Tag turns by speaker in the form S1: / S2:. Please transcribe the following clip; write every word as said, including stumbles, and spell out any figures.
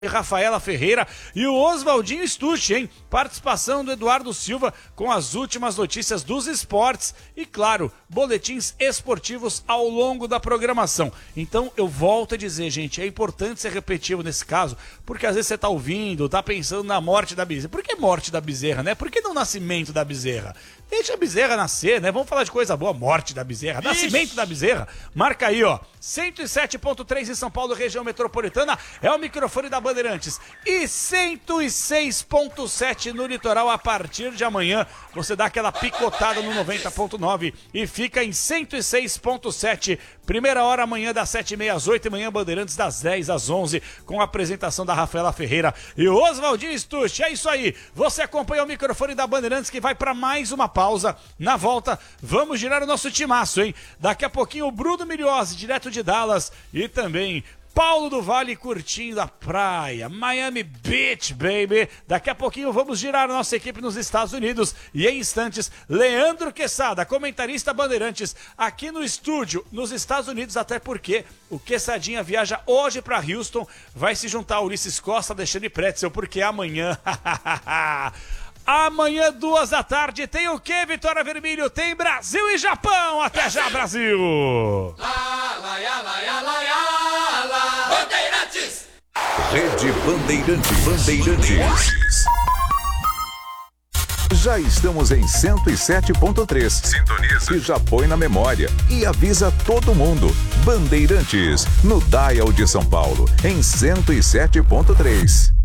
S1: Rafaela Ferreira e o Oswaldinho Stucci, hein? Participação do Eduardo Silva com as últimas notícias dos esportes e, claro, boletins esportivos ao longo da programação. Então, eu volto a dizer, gente, é importante ser repetitivo nesse caso, porque às vezes você tá ouvindo, tá pensando na morte da bezerra. Por que morte da bezerra, né? Por que não nascimento da bezerra? Deixa a bezerra nascer, né? Vamos falar de coisa boa. Morte da bezerra, nascimento Ixi. da bezerra. Marca aí, ó. cento e sete ponto três em São Paulo, região metropolitana, é o microfone da Bandeirantes. E cento e seis ponto sete no litoral a partir de amanhã. Você dá aquela picotada no noventa ponto nove e fica em cento e seis ponto sete. Primeira hora amanhã das sete e meia às oito, e manhã Bandeirantes das dez às onze, com a apresentação da Rafaela Ferreira e o Oswaldinho Stucci. É isso aí. Você acompanha o microfone da Bandeirantes que vai para mais uma pausa. Na volta, vamos girar o nosso timaço, hein? Daqui a pouquinho o Bruno Miliose, direto de Dallas, e também Paulo do Vale curtindo a praia, Miami Beach, baby. Daqui a pouquinho vamos girar a nossa equipe nos Estados Unidos e em instantes, Leandro Quesada, comentarista Bandeirantes, aqui no estúdio, nos Estados Unidos, até porque o Quessadinha viaja hoje para Houston, vai se juntar a Ulisses Costa, Alexandre Pretzel, porque amanhã... Amanhã, duas da tarde, tem o que, Vitória Vermelho? Tem Brasil e Japão. Até já, Brasil!
S2: Lá, lá, lá, lá, lá, lá. Bandeirantes!
S3: Rede Bandeirantes. Bandeirantes. Já estamos em cento e sete ponto três. Sintoniza. E já põe na memória. E avisa todo mundo. Bandeirantes, no Dial de São Paulo, em cento e sete ponto três.